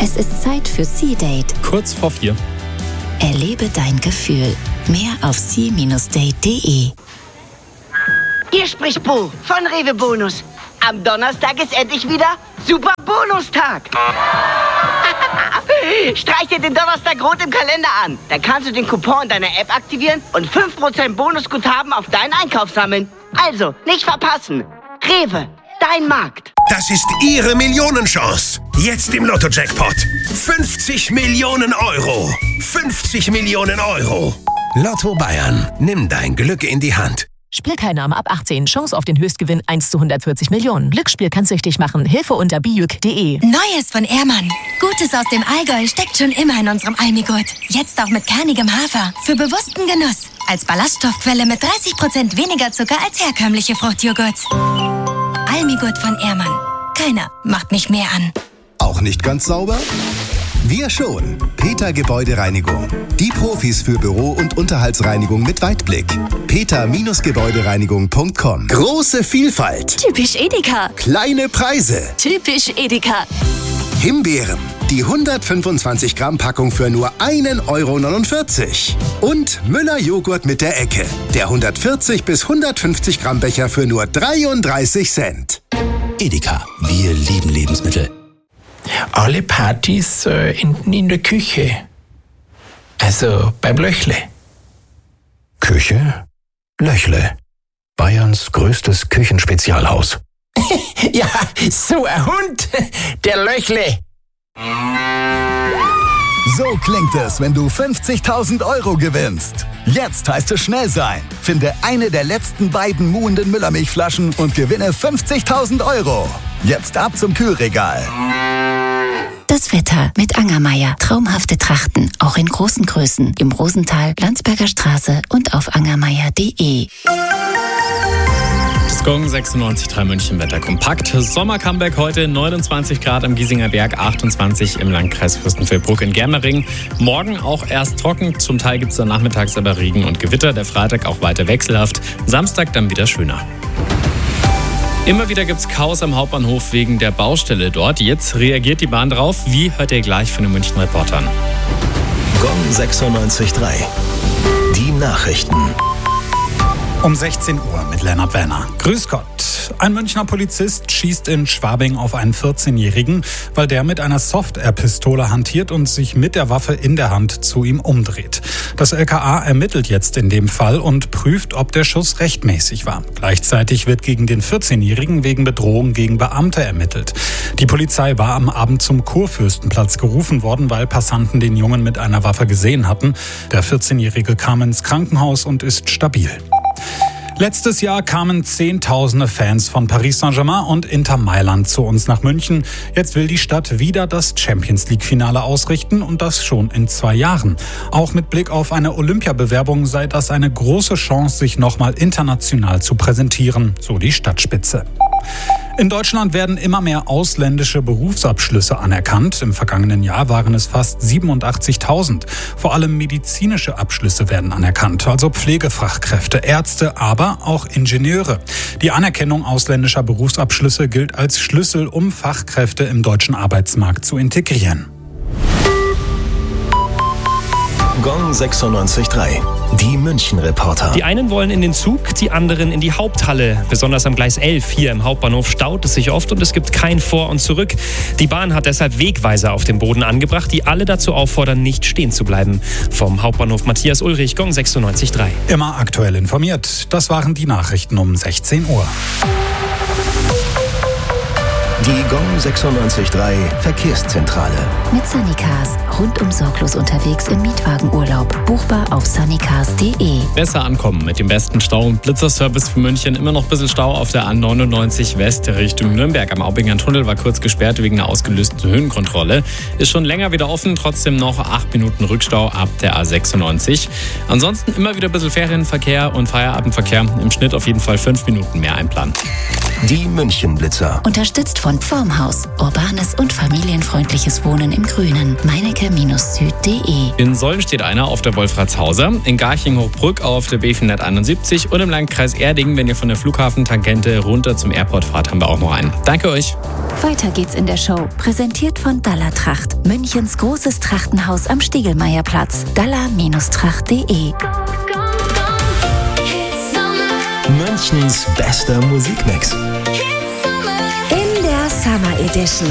Es ist Zeit für Sea-Date. Kurz vor 4. Erlebe dein Gefühl. Mehr auf sea-date.de. Hier spricht Bo von Rewe Bonus. Am Donnerstag ist endlich wieder Super Bonustag. Streich dir den Donnerstag rot im Kalender an. Dann kannst du den Coupon in deiner App aktivieren und 5% Bonusguthaben auf deinen Einkauf sammeln. Also, nicht verpassen. Rewe, dein Markt. Das ist Ihre Millionenchance. Jetzt im Lotto-Jackpot. 50 Millionen Euro. 50 Millionen Euro. Lotto Bayern. Nimm dein Glück in die Hand. Spielteilnahme ab 18. Chance auf den Höchstgewinn 1 zu 140 Millionen. Glücksspiel kann süchtig machen. Hilfe unter bijuk.de. Neues von Ehrmann. Gutes aus dem Allgäu steckt schon immer in unserem Almigurt. Jetzt auch mit kernigem Hafer. Für bewussten Genuss. Als Ballaststoffquelle mit 30% weniger Zucker als herkömmliche Fruchtjoghurt. Almigurt von Ehrmann. Keiner macht mich mehr an. Auch nicht ganz sauber? Wir schon. Peter Gebäudereinigung. Die Profis für Büro- und Unterhaltsreinigung mit Weitblick. peter-gebäudereinigung.com. Große Vielfalt. Typisch Edeka. Kleine Preise. Typisch Edeka. Himbeeren. Die 125 Gramm Packung für nur 1,49 €. Und Müller Joghurt mit der Ecke. Der 140 bis 150 Gramm Becher für nur 33 Cent. Edeka. Wir lieben Lebensmittel. Alle Partys enden in der Küche. Also beim Löchle. Küche? Löchle. Bayerns größtes Küchenspezialhaus. Ja, so ein Hund. Der Löchle. So klingt es, wenn du 50.000 € gewinnst. Jetzt heißt es schnell sein. Finde eine der letzten beiden muhenden Müllermilchflaschen und gewinne 50.000 €. Jetzt ab zum Kühlregal. Das Wetter mit Angermeier. Traumhafte Trachten, auch in großen Größen. Im Rosental, Landsberger Straße und auf angermeier.de. Gong 96,3 München Wetter kompakt. Sommer-Comeback heute, 29 Grad am Giesinger Berg, 28 im Landkreis Fürstenfeldbruck in Germering. Morgen auch erst trocken, zum Teil gibt es dann nachmittags aber Regen und Gewitter. Der Freitag auch weiter wechselhaft, Samstag dann wieder schöner. Immer wieder gibt es Chaos am Hauptbahnhof wegen der Baustelle dort. Jetzt reagiert die Bahn drauf. Wie, hört ihr gleich von den München Reportern. Gong 96,3. Die Nachrichten. Um 16 Uhr mit Lennart Werner. Grüß Gott. Ein Münchner Polizist schießt in Schwabing auf einen 14-Jährigen, weil der mit einer Soft-Air-Pistole hantiert und sich mit der Waffe in der Hand zu ihm umdreht. Das LKA ermittelt jetzt in dem Fall und prüft, ob der Schuss rechtmäßig war. Gleichzeitig wird gegen den 14-Jährigen wegen Bedrohung gegen Beamte ermittelt. Die Polizei war am Abend zum Kurfürstenplatz gerufen worden, weil Passanten den Jungen mit einer Waffe gesehen hatten. Der 14-Jährige kam ins Krankenhaus und ist stabil. Letztes Jahr kamen Zehntausende Fans von Paris Saint-Germain und Inter Mailand zu uns nach München. Jetzt will die Stadt wieder das Champions-League-Finale ausrichten und das schon in 2 Jahren. Auch mit Blick auf eine Olympiabewerbung sei das eine große Chance, sich nochmal international zu präsentieren, so die Stadtspitze. In Deutschland werden immer mehr ausländische Berufsabschlüsse anerkannt. Im vergangenen Jahr waren es fast 87.000. Vor allem medizinische Abschlüsse werden anerkannt, also Pflegefachkräfte, Ärzte, aber auch Ingenieure. Die Anerkennung ausländischer Berufsabschlüsse gilt als Schlüssel, um Fachkräfte im deutschen Arbeitsmarkt zu integrieren. Gong 96,3. Die München-Reporter. Die einen wollen in den Zug, die anderen in die Haupthalle. Besonders am Gleis 11 hier im Hauptbahnhof staut es sich oft und es gibt kein Vor und Zurück. Die Bahn hat deshalb Wegweiser auf dem Boden angebracht, die alle dazu auffordern, nicht stehen zu bleiben. Vom Hauptbahnhof Matthias Ulrich, Gong 96,3. Immer aktuell informiert. Das waren die Nachrichten um 16 Uhr. Die Gong 96,3 Verkehrszentrale. Mit Sunnycars. Rundum sorglos unterwegs im Mietwagenurlaub. Buchbar auf sunnycars.de. Besser ankommen mit dem besten Stau. Blitzerservice für München. Immer noch ein bisschen Stau auf der A99 West Richtung Nürnberg. Am Aubinger Tunnel war kurz gesperrt wegen einer ausgelösten Höhenkontrolle. Ist schon länger wieder offen. Trotzdem noch 8 Minuten Rückstau ab der A96. Ansonsten immer wieder ein bisschen Ferienverkehr und Feierabendverkehr. Im Schnitt auf jeden Fall 5 Minuten mehr einplanen. Die Münchenblitzer. Unterstützt von Formhaus. Urbanes und familienfreundliches Wohnen im Grünen. Meinecke-süd.de. In Solln steht einer auf der Wolfratshauser, in Garching-Hochbrück auf der B471 und im Landkreis Erding, wenn ihr von der Flughafentangente runter zum Airport fahrt, haben wir auch noch einen. Danke euch. Weiter geht's in der Show. Präsentiert von Dalla Tracht. Münchens großes Trachtenhaus am Stiegelmeierplatz. dalla-tracht.de. Münchens bester Musikmix. In der Summer Edition.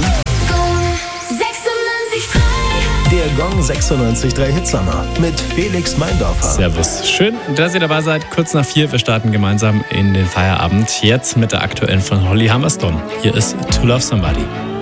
Der Gong 96.3 Hitsommer mit Felix Meindorfer. Servus. Schön, dass ihr dabei seid. Kurz nach 4, wir starten gemeinsam in den Feierabend. Jetzt mit der aktuellen von Holly Humberstone. Hier ist To Love Somebody.